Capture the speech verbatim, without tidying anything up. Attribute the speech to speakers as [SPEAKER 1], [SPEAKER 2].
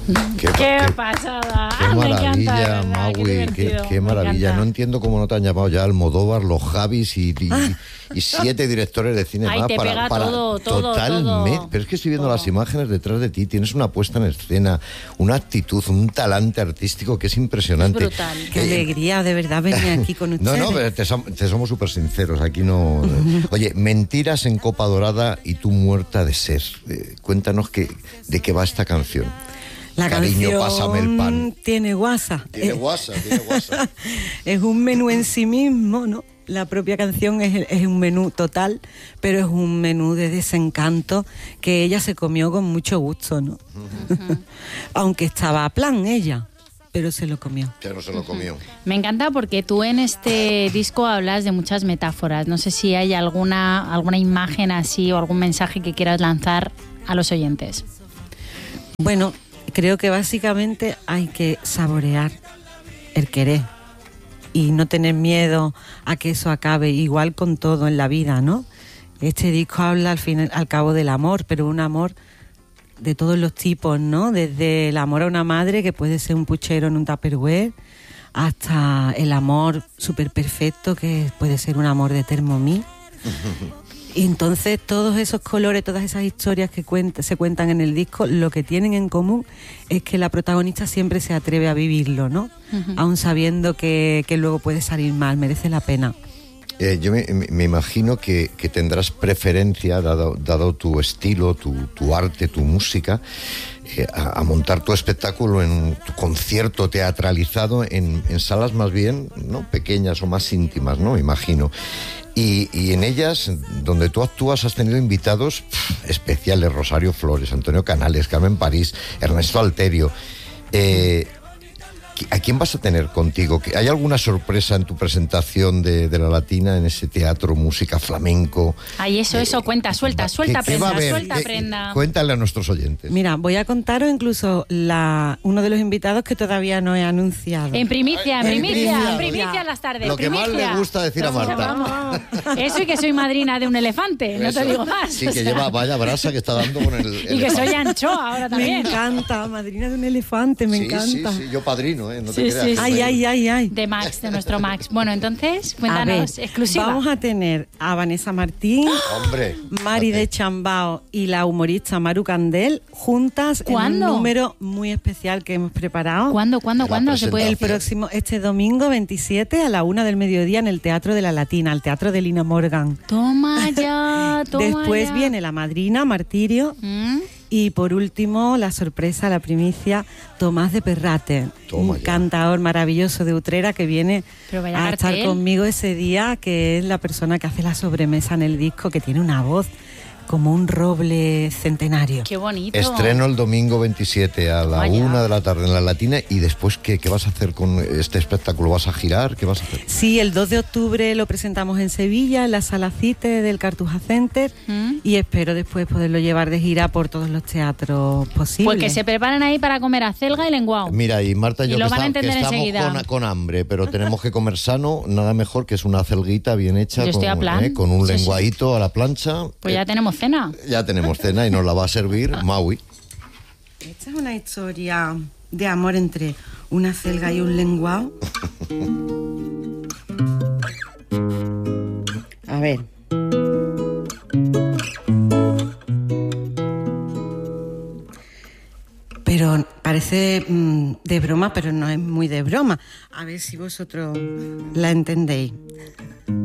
[SPEAKER 1] Qué,
[SPEAKER 2] ¡Qué
[SPEAKER 1] qué
[SPEAKER 2] pasada!
[SPEAKER 1] Qué
[SPEAKER 2] Ah, me
[SPEAKER 1] maravilla,
[SPEAKER 2] encanta,
[SPEAKER 1] Maui,
[SPEAKER 2] qué,
[SPEAKER 1] qué, qué maravilla. No entiendo cómo no te han llamado ya Almodóvar, los Javis y, y, y siete directores de cine
[SPEAKER 2] Ay,
[SPEAKER 1] más
[SPEAKER 2] te
[SPEAKER 1] para,
[SPEAKER 2] pega
[SPEAKER 1] para
[SPEAKER 2] todo, todo,
[SPEAKER 1] totalmente.
[SPEAKER 2] todo.
[SPEAKER 1] Pero es que estoy viendo
[SPEAKER 2] Todo.
[SPEAKER 1] las imágenes detrás de ti, tienes una puesta en escena, una actitud, un talante artístico que es impresionante.
[SPEAKER 2] Es brutal.
[SPEAKER 3] Qué
[SPEAKER 1] Eh,
[SPEAKER 3] alegría, de verdad, venir aquí con ustedes.
[SPEAKER 1] No, no, pero te, som- te somos súper sinceros, aquí no... Oye, Mentiras en Copa Dorada y Tú muerta de sed. Eh, cuéntanos que, de qué va esta canción.
[SPEAKER 3] La
[SPEAKER 1] Cariño,
[SPEAKER 3] canción
[SPEAKER 1] pásame el pan.
[SPEAKER 3] tiene guasa.
[SPEAKER 1] Tiene
[SPEAKER 3] Eh,
[SPEAKER 1] guasa, tiene guasa.
[SPEAKER 3] Es un menú en sí mismo, ¿no? La propia canción es, es un menú total, pero es un menú de desencanto que ella se comió con mucho gusto, ¿no? Uh-huh. Aunque estaba a plan ella, pero se lo comió.
[SPEAKER 1] Ya no se lo comió.
[SPEAKER 2] Me encanta porque tú en este disco hablas de muchas metáforas. No sé si hay alguna, alguna imagen así o algún mensaje que quieras lanzar a los oyentes.
[SPEAKER 3] Bueno, creo que básicamente hay que saborear el querer y no tener miedo a que eso acabe, igual con todo en la vida, ¿no? Este disco habla al fin, al cabo del amor, pero un amor de todos los tipos, ¿no? Desde el amor a una madre, que puede ser un puchero en un tupperware, hasta el amor súper perfecto, que puede ser un amor de Thermomix. Y entonces todos esos colores, todas esas historias que cuenta, se cuentan en el disco, lo que tienen en común es que la protagonista siempre se atreve a vivirlo, ¿no? Uh-huh. Aún sabiendo que, que luego puede salir mal, merece la pena.
[SPEAKER 1] Eh, yo me, me imagino que, que tendrás preferencia, dado, dado tu estilo, tu, tu arte, tu música, eh, a, a montar tu espectáculo en un tu concierto teatralizado en, en salas más bien, ¿no?, pequeñas o más íntimas, ¿no?, imagino. Y, y en ellas, donde tú actúas, has tenido invitados pff, especiales: Rosario Flores, Antonio Canales, Carmen París, Ernesto Alterio. Eh, ¿A quién vas a tener contigo? ¿Hay alguna sorpresa en tu presentación de, de La Latina, en ese teatro, música, flamenco?
[SPEAKER 2] Ay, eso, eso, cuenta, suelta, suelta,
[SPEAKER 1] ¿Qué, qué
[SPEAKER 2] prenda,
[SPEAKER 1] va a haber?
[SPEAKER 2] suelta,
[SPEAKER 1] ¿Qué,
[SPEAKER 2] prenda.
[SPEAKER 1] Cuéntale a nuestros oyentes.
[SPEAKER 3] Mira, voy a contaros incluso la, uno de los invitados que todavía no he anunciado.
[SPEAKER 2] En primicia, en
[SPEAKER 1] En
[SPEAKER 2] primicia,
[SPEAKER 1] primicia.
[SPEAKER 2] en primicia en las tardes.
[SPEAKER 1] Lo que
[SPEAKER 2] primicia.
[SPEAKER 1] más le gusta decir a Marta.
[SPEAKER 2] Vamos, vamos. Eso y que soy madrina de un elefante, no
[SPEAKER 1] Eso.
[SPEAKER 2] te digo más.
[SPEAKER 1] Sí,
[SPEAKER 2] o
[SPEAKER 1] que
[SPEAKER 2] sea.
[SPEAKER 1] lleva vaya brasa que está dando con el...
[SPEAKER 2] Y que soy anchoa ahora
[SPEAKER 3] Me
[SPEAKER 2] también.
[SPEAKER 3] encanta, madrina de un elefante, me
[SPEAKER 1] sí,
[SPEAKER 3] encanta.
[SPEAKER 1] Sí, sí, yo padrino, ¿eh? No
[SPEAKER 2] Sí,
[SPEAKER 1] te
[SPEAKER 2] sí,
[SPEAKER 1] creas.
[SPEAKER 2] sí.
[SPEAKER 3] Ay, ay, ay, ay.
[SPEAKER 2] De Max, de nuestro Max. Bueno, entonces,
[SPEAKER 3] A
[SPEAKER 2] cuéntanos,
[SPEAKER 3] ver,
[SPEAKER 2] exclusiva.
[SPEAKER 3] vamos a tener a Vanessa Martín,
[SPEAKER 1] Hombre.
[SPEAKER 3] Mari
[SPEAKER 1] fíjate.
[SPEAKER 3] de Chambao y la humorista Maru Candel juntas
[SPEAKER 2] ¿Cuándo?
[SPEAKER 3] en un número muy especial que hemos preparado.
[SPEAKER 2] ¿Cuándo, cuándo,
[SPEAKER 1] La
[SPEAKER 2] cuándo se puede?
[SPEAKER 3] El
[SPEAKER 1] presentación.
[SPEAKER 3] próximo, este domingo veintisiete a la una del mediodía en el Teatro de la Latina, el Teatro de Lina Morgan.
[SPEAKER 2] Toma ya, toma
[SPEAKER 3] Después
[SPEAKER 2] ya.
[SPEAKER 3] viene la madrina, Martirio.
[SPEAKER 2] ¿Mm?
[SPEAKER 3] Y por último, la sorpresa, la primicia, Tomás de Perrate,
[SPEAKER 1] Toma
[SPEAKER 3] un
[SPEAKER 1] ya.
[SPEAKER 3] cantador maravilloso de Utrera que viene
[SPEAKER 2] Pero vaya
[SPEAKER 3] a
[SPEAKER 2] cartel.
[SPEAKER 3] estar conmigo ese día, que es la persona que hace la sobremesa en el disco, que tiene una voz como un roble centenario.
[SPEAKER 2] Qué bonito.
[SPEAKER 1] Estreno el domingo veintisiete a la
[SPEAKER 2] Vaya.
[SPEAKER 1] una de la tarde en La Latina. Y después, ¿qué, ¿qué vas a hacer con este espectáculo? ¿Vas a girar? ¿Qué vas a hacer?
[SPEAKER 3] Sí, el dos de octubre lo presentamos en Sevilla, en la Sala Cite del Cartuja Center,
[SPEAKER 2] ¿Mm?
[SPEAKER 3] y espero después poderlo llevar de gira por todos los teatros posibles.
[SPEAKER 2] Pues que se preparen ahí para comer acelga y lenguao.
[SPEAKER 1] Mira, y Marta y
[SPEAKER 2] Y
[SPEAKER 1] yo
[SPEAKER 2] lo
[SPEAKER 1] que,
[SPEAKER 2] van a
[SPEAKER 1] está- que
[SPEAKER 2] entender
[SPEAKER 1] estamos
[SPEAKER 2] enseguida.
[SPEAKER 1] con, con hambre, pero tenemos que comer sano, nada mejor que es una acelguita bien hecha,
[SPEAKER 2] Yo estoy
[SPEAKER 1] con,
[SPEAKER 2] a plan.
[SPEAKER 1] eh, con un
[SPEAKER 2] Sí, sí.
[SPEAKER 1] lenguadito a la plancha.
[SPEAKER 2] Pues
[SPEAKER 1] Eh,
[SPEAKER 2] ya tenemos cena.
[SPEAKER 1] ya tenemos cena y nos la va a servir Maui.
[SPEAKER 3] Esta es una historia de amor entre una celga y un lenguao. A ver. Pero parece mmm, de broma, pero no es muy de broma. A ver si vosotros la entendéis.